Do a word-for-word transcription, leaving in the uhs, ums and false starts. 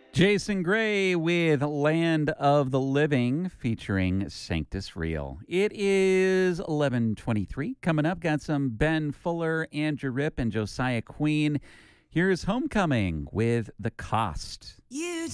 Jason Gray with Land of the Living featuring Sanctus Real. It is eleven twenty-three. Coming up, got some Ben Fuller, Andrew Ripp, and Josiah Queen. Here's Homecoming with The Cost. You